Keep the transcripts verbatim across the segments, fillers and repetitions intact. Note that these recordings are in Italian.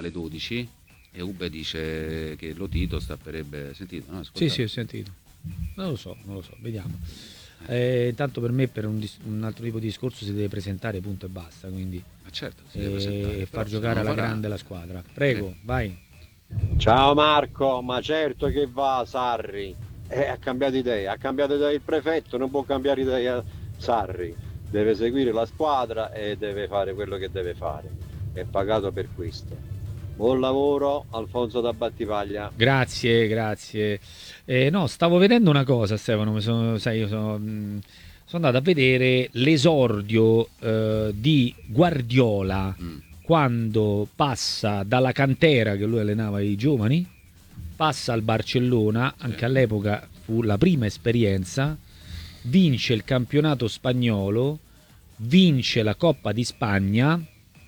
alle dodici e Ube dice che Lotito stapperebbe. Sentito? No? Sì, sì, ho sentito. Non lo so, non lo so, vediamo. Eh, intanto per me per un, dis- un altro tipo di discorso si deve presentare, punto e basta, quindi Ma certo, si deve presentare, e però far se giocare non alla lo farà- grande la squadra. Prego, Eh. vai. Ciao Marco, ma certo che va Sarri. Eh, ha cambiato idea, ha cambiato idea il prefetto, non può cambiare idea Sarri. Deve seguire la squadra e deve fare quello che deve fare. È pagato per questo. Buon lavoro, Alfonso da Battivaglia. Grazie, grazie. Eh, no, stavo vedendo una cosa, Stefano, mi sono, sai, io sono, mh, sono andato a vedere l'esordio eh, di Guardiola Mm. quando passa dalla cantera, che lui allenava i giovani, passa al Barcellona, anche all'epoca fu la prima esperienza, vince il campionato spagnolo, vince la Coppa di Spagna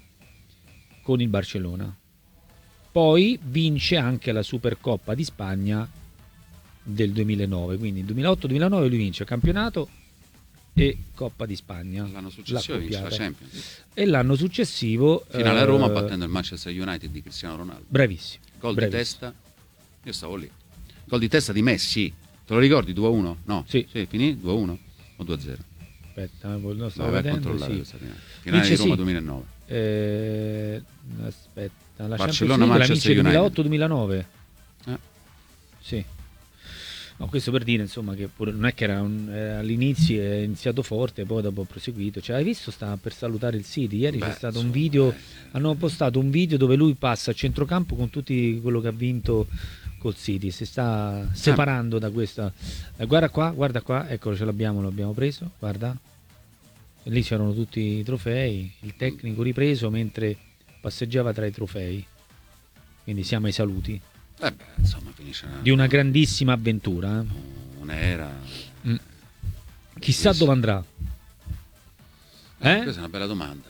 con il Barcellona. Poi vince anche la Supercoppa di Spagna del duemilanove, quindi duemilaotto duemilanove lui vince campionato e Coppa di Spagna. L'anno successivo vince la accoppiata. Champions. E l'anno successivo Finale a Roma eh, battendo il Manchester United di Cristiano Ronaldo. bravissimo. Gol di bravissimo. testa. Io stavo lì. Gol di testa di Messi. Te lo ricordi? due a uno? No. Sì. finì due a uno o due a zero. Aspetta, lo stavo Vai a vedendo, controllare sì. questa finale. Finale Vince di Roma sì. duemilanove. Eh, aspetta, la Barcellona, Champions League la Manchester vince United. duemilaotto duemilanove. Eh. Sì. No, questo per dire insomma che pure, non è che era un, eh, all'inizio è iniziato forte, poi dopo ha proseguito. Cioè, hai visto, sta per salutare il City. Ieri Beh, c'è stato insomma, un video, eh. hanno postato un video dove lui passa a centrocampo con tutti quello che ha vinto col City. Si sta separando da questa. Eh, guarda qua, guarda qua, eccolo, ce l'abbiamo, l'abbiamo preso, guarda. E lì c'erano tutti i trofei, il tecnico ripreso mentre passeggiava tra i trofei. Quindi siamo ai saluti Eh beh, insomma, finisce una, di una grandissima avventura. eh. un'era. Mm. Chissà Questo- dove andrà. Eh? Questa è una bella domanda.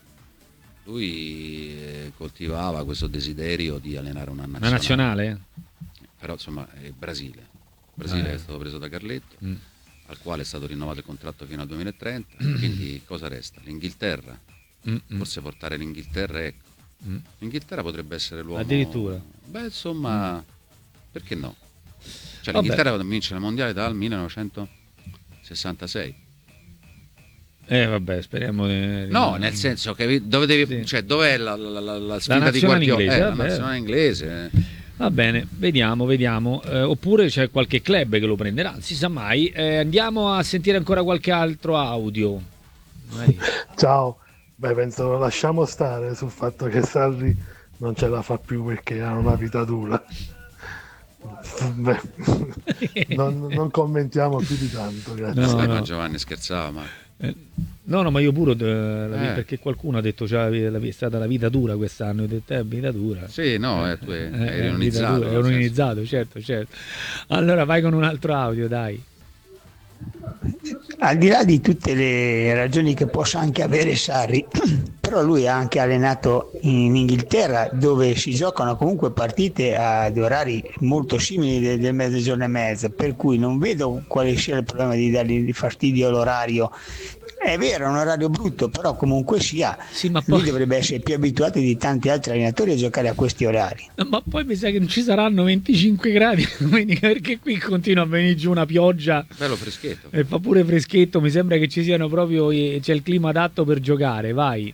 Lui eh, coltivava questo desiderio di allenare una nazionale. Una nazionale? Però insomma è il Brasile. Il Brasile Eh. è stato preso da Carletto, Mm. al quale è stato rinnovato il contratto fino al duemilatrenta. Quindi cosa resta? L'Inghilterra. Mm-mm. Forse portare l'Inghilterra, ecco. Mm. L'Inghilterra potrebbe essere l'uomo. Addirittura? Beh, insomma, perché no? Cioè, Vabbè. l'Inghilterra vince il mondiale dal millenovecentosessantasei. Eh vabbè, speriamo di... No, nel senso che dove devi, Sì. cioè, dov'è la, la, la, la sfida di nazionale Guardiola? inglese, Eh, la vabbè. nazionale inglese. Va bene, vediamo, vediamo. Eh, oppure c'è qualche club che lo prenderà, non si sa mai. Eh, andiamo a sentire ancora qualche altro audio. Vai. Ciao, beh penso lo lasciamo stare sul fatto che Sarri non ce la fa più perché ha una vita dura. Beh, non, non commentiamo più di tanto, grazie. No, Sai, no. ma Giovanni scherzava, ma Eh, no, no, ma io pure, eh, la vi- Eh. perché qualcuno ha detto che è stata la vita dura quest'anno, ho detto, eh, vita dura. sì, no, eh, tu hai, Eh, hai eh, ironizzato. vita dura, nel È senso- ironizzato, certo, certo. Allora vai con un altro audio, dai. Al di là di tutte le ragioni che possa anche avere Sarri, però lui ha anche allenato in Inghilterra dove si giocano comunque partite ad orari molto simili del, del mezzogiorno e mezza, per cui non vedo quale sia il problema di dargli fastidio all'orario. È vero, è un orario brutto, però comunque sia, Sì, ma lui poi, dovrebbe essere più abituato di tanti altri allenatori a giocare a questi orari. ma poi mi sa che non ci saranno venticinque gradi domenica, perché qui continua a venire giù una pioggia Bello freschetto. e fa pure freschetto, mi sembra che ci siano proprio, eh, c'è il clima adatto per giocare, vai.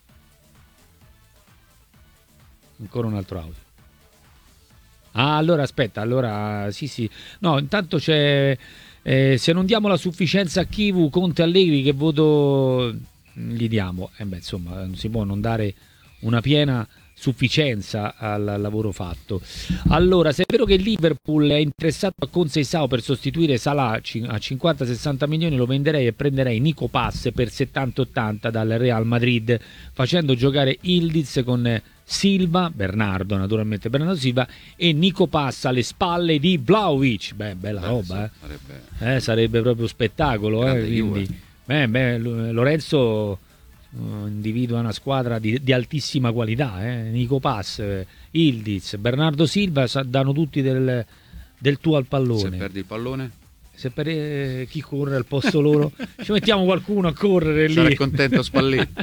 Ancora un altro audio. Ah, allora aspetta, allora sì sì. No, intanto c'è eh, se non diamo la sufficienza a Chivu, Conte Allegri, che voto gli diamo? Eh beh, insomma, non si può non dare una piena sufficienza al lavoro fatto. Allora, se è vero che il Liverpool è interessato a Conceição per sostituire Salah a cinquanta sessanta milioni, lo venderei e prenderei Nico Pass per settanta ottanta dal Real Madrid, facendo giocare Ildiz con Silva, Bernardo naturalmente, Bernardo Silva e Nico Pass alle spalle di Vlahovic. Beh, bella Beh, roba, sì, sarebbe- eh. Eh, sarebbe proprio spettacolo, eh, Grande quindi Juve. beh, beh, Lo- Lorenzo eh, individua una squadra di, di altissima qualità, eh. Nico Pass, eh, Ildiz, Bernardo Silva sa- danno tutti del, del tuo al Se pallone. perdi il pallone, se per eh, chi corre al posto loro, ci mettiamo qualcuno a correre lì. Sarà contento Spalletti.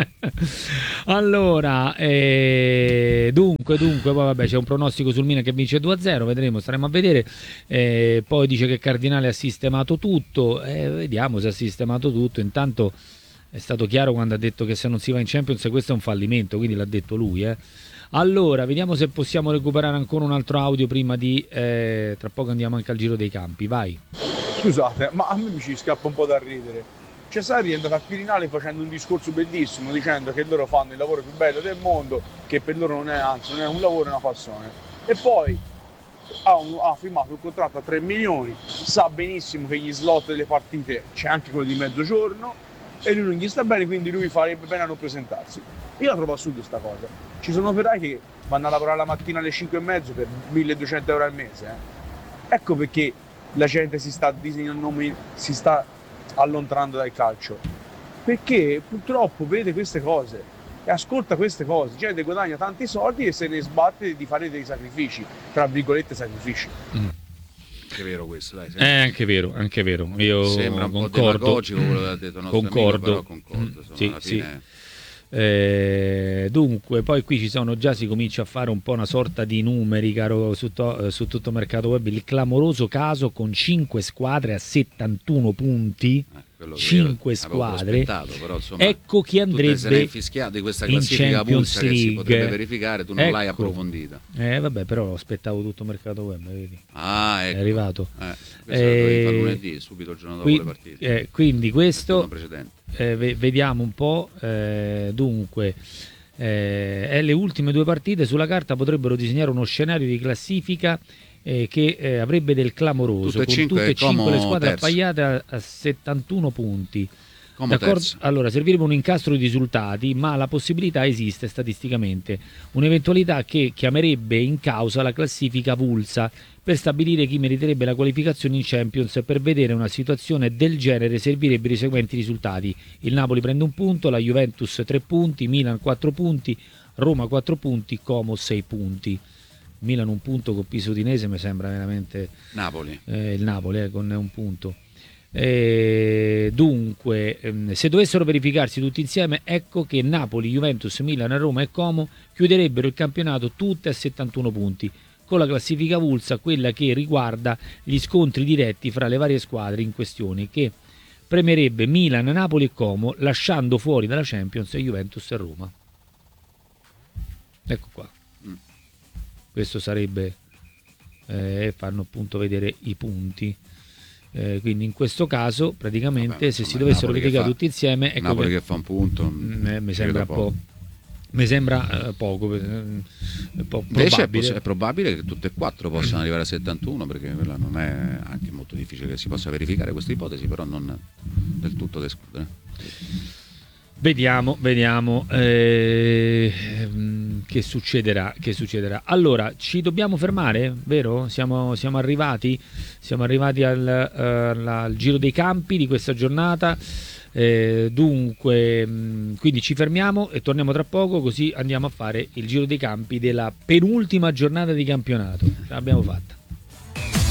Allora, eh, dunque, dunque, poi vabbè, c'è un pronostico sul Milan che vince due a zero, vedremo, staremo a vedere. Eh, poi dice che Cardinale ha sistemato tutto, eh, vediamo se ha sistemato tutto. Intanto è stato chiaro quando ha detto che se non si va in Champions questo è un fallimento, quindi l'ha detto lui. Eh. Allora, vediamo se possiamo recuperare ancora un altro audio prima di... Eh, tra poco andiamo anche al giro dei campi, vai. Scusate, ma a me mi ci scappa un po' da ridere. Cioè Sarri è andato a Quirinale facendo un discorso bellissimo, dicendo che loro fanno il lavoro più bello del mondo, che per loro non è, anzi non è un lavoro, è una passione. E poi ha, un, ha firmato un contratto a tre milioni, sa benissimo che gli slot delle partite c'è anche quello di mezzogiorno e lui non gli sta bene, quindi lui farebbe bene a non presentarsi. Io la trovo assurda sta cosa. Ci sono operai che vanno a lavorare la mattina alle cinque e mezzo per milleduecento euro al mese. Eh. Ecco perché la gente si sta disegnando, si sta allontanando dal calcio, perché purtroppo vede queste cose e ascolta queste cose, gente guadagna tanti soldi e se ne sbatte di fare dei sacrifici, tra virgolette sacrifici. Mm. È vero questo, dai. È eh, anche vero, anche vero. Io sembra un concordo, po' demagogico quello che ha detto il nostro concordo. amico, però concordo, insomma, sì, alla fine... sì. Eh, dunque, poi qui ci sono già, si comincia a fare un po' una sorta di numeri, caro, su, to, su tutto il mercato web. Il clamoroso caso con cinque squadre a settantuno punti. Eh, cinque squadre, però, insomma, ecco chi andrebbe infischiato di questa in classifica Champions che si potrebbe League. verificare, tu non Ecco. l'hai approfondita. Eh vabbè, però aspettavo tutto il mercato web, vedi? Ah, ecco. È arrivato. Eh, questo Eh, lo dovevi fare lunedì, subito il giorno dopo qui, le partite. Eh, quindi questo eh, ve- vediamo un po'. Eh, dunque, eh, le ultime due partite sulla carta potrebbero disegnare uno scenario di classifica eh, che eh, avrebbe del clamoroso, tutte con cinque, tutte e cinque le squadre terzo. appaiate a, a settantuno punti. Como D'accordo? terzo. Allora, servirebbe un incastro di risultati, ma la possibilità esiste statisticamente, un'eventualità che chiamerebbe in causa la classifica Vulsa per stabilire chi meriterebbe la qualificazione in Champions. Per vedere una situazione del genere servirebbero i seguenti risultati: il Napoli prende un punto, la Juventus tre punti, Milan quattro punti, Roma quattro punti, Como sei punti. Milan un punto con Pisa Udinese mi sembra veramente Napoli. Eh, il Napoli eh, con un punto. Eh, dunque, ehm, se dovessero verificarsi tutti insieme, ecco che Napoli, Juventus, Milan, Roma e Como chiuderebbero il campionato tutte a settantuno punti, con la classifica Vulsa, quella che riguarda gli scontri diretti fra le varie squadre in questione, che premerebbe Milan, Napoli e Como, lasciando fuori dalla Champions Juventus e Roma. Ecco qua. Mm. Questo sarebbe eh, fanno appunto vedere i punti. Eh, quindi in questo caso praticamente Vabbè, se insomma, si dovessero verificare tutti insieme, ecco Napoli che, che fa un punto eh, mi sembra un po'. Mi sembra eh, poco, eh, un po' invece probabile. È, è probabile che tutte e quattro possano arrivare a settantuno, perché quella non è anche molto difficile che si possa verificare questa ipotesi, però non del tutto da escludere. Vediamo, vediamo eh, che succederà, che succederà. Allora, ci dobbiamo fermare, vero? Siamo, siamo arrivati, siamo arrivati al, uh, al giro dei campi di questa giornata. Eh, dunque, mh, quindi ci fermiamo e torniamo tra poco, così andiamo a fare il giro dei campi della penultima giornata di campionato. Ce l'abbiamo fatta.